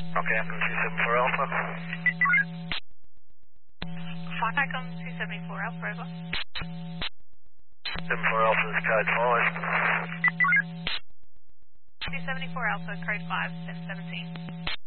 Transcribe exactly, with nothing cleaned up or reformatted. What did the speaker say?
Okay, I'm going to seven four Alpha. Contact on two seventy-four Alpha, over. seven four Alpha is code five. two seventy-four Alpha, code five, seven seventeen.